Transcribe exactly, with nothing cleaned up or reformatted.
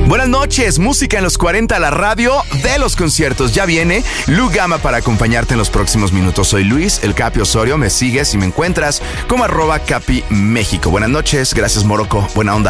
Buenas noches, música en los cuarenta, la radio de los conciertos. Ya viene Lu Gama para acompañarte en los próximos minutos. Soy Luis, el Capi Osorio. Me sigues y me encuentras como arroba Capi México. Buenas noches, gracias Morocco, buena onda.